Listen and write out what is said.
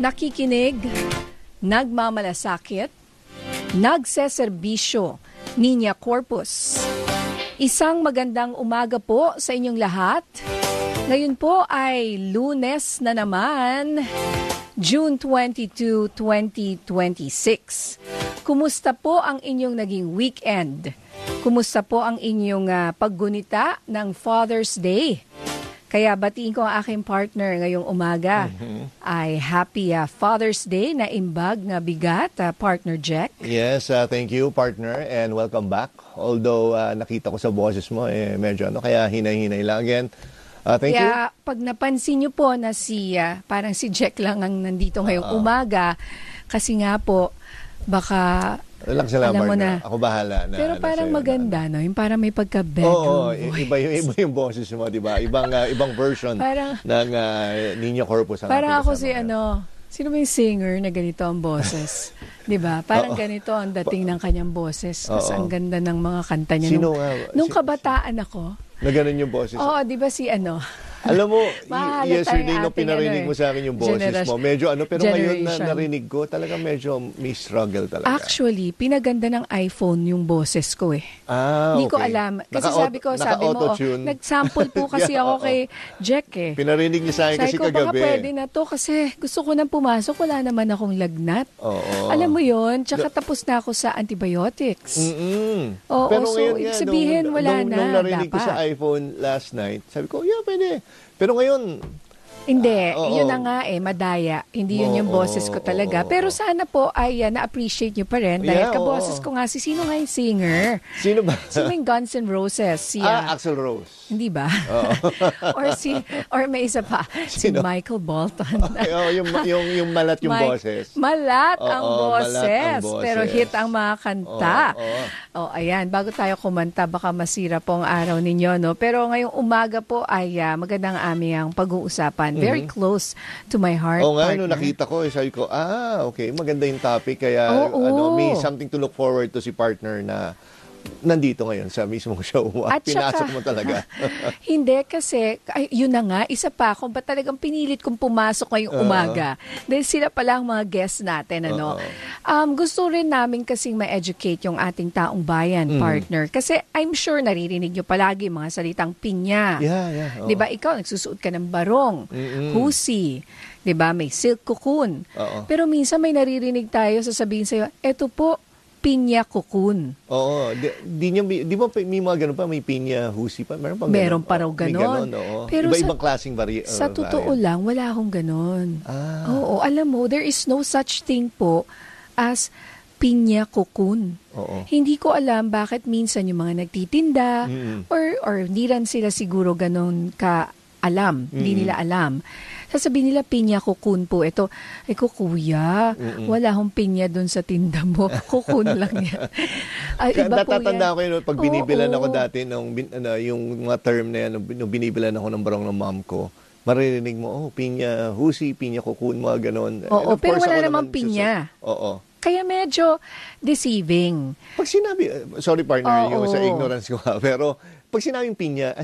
nakikinig, nagmamalasakit, nagseserbisyo, Niña Corpus. Isang magandang umaga po sa inyong lahat. Ngayon po ay Lunes na naman, June 22, 2026. Kumusta po ang inyong naging weekend? Kumusta po ang inyong paggunita ng Father's Day? Kaya batiin ko ang aking partner ngayong umaga. Ay happy Father's Day na imbag nga bigat, partner Jack. Yes, thank you partner and welcome back. Although nakita ko sa boses mo, medyo kaya hinay-hinay lang again. Thank you. Kaya pag napansin niyo po na parang si Jack lang ang nandito ngayong umaga, kasi nga po, baka... Relax lang, alam mo partner. na. Ako bahala na. Pero parang maganda, no? Yung parang may pagka-bedroom voice. Iba yung boses mo, di ba? Ibang version parang, ng Niña Corpus. Parang ako sino ba yung singer na ganito ang boses? Di ba? Parang ganito ang dating ng kanyang boses. Kasi ang ganda ng mga kanta niya. Nung kabataan ako. Na ganun yung boses? Oo, di ba Alam mo, yesterday nung pinarinig mo sa akin yung boses mo, medyo pero ngayon na narinig ko, talaga medyo may struggle talaga. Actually, pinaganda ng iPhone yung boses ko Hindi ko alam. Kasi sabi mo, nag-sample po kasi ako kay Jack Pinarinig niya sa akin kasi kagabi. Baka pwede na to kasi gusto ko nang pumasok, wala naman akong lagnat. Alam mo yun, tsaka tapos na ako sa antibiotics. Pero ngayon ibig sabihin, wala na. Nung narinig ko sa iPhone last night, sabi ko, pwede. Pero ngayon... Hindi, yun na nga madaya. Hindi yun yung boses ko talaga. Pero sana po ay na-appreciate nyo pa rin. Dahil kaboses ko nga, sino nga yung singer? Sino ba? Sino yung Guns N' Roses? Axl Rose. Hindi ba? or may isa pa, si Michael Bolton. yung malat yung boses. Malat ang boses. Pero hit ang mga kanta. Ayan, bago tayo kumanta, baka masira po ang araw ninyo. No? Pero ngayong umaga po ay magandang aming pag-uusapan. Very close to my heart. Nung nakita ko, sabi ko, okay, maganda yung topic. Kaya, may something to look forward to si partner na nandito ngayon sa mismong show. At pinasok mo talaga. Hindi, kasi, yun na nga, isa pa, kung ba talagang pinilit kong pumasok ngayong umaga. Dahil sila pala ang mga guests natin, gusto rin namin kasing ma-educate yung ating taong bayan, partner. Kasi I'm sure naririnig nyo palagi mga salitang pinya. Yeah. Diba, ikaw, nagsusuot ka ng barong, husi, diba, may silk cocoon. Pero minsan may naririnig tayo, sasabihin sa'yo, eto po, pinya cocoon. Di ba may mga ganun pa? May pinya husi pa? Meron pa raw ganun. Pero iba-ibang klaseng sa totoo lang, wala akong ganun. Alam mo, there is no such thing po as pinya cocoon. Hindi ko alam bakit minsan yung mga nagtitinda or hindi rin sila siguro ganun ka-alam. Hindi nila alam. Sasabihin nila, pinya cocoon po. Ito, kuya, wala akong pinya doon sa tinda mo. Cocoon lang yan. Natatanda ko yun, pag binibilan ako dati, yung mga term na yan, nung binibilan ako ng barong ng mom ko, maririnig mo, pinya husi, pinya cocoon, mga ganon. Pero wala naman pinya. Kaya medyo deceiving. Pag sinabi, sorry partner, yung sa ignorance ko pero pag sinabing pinya,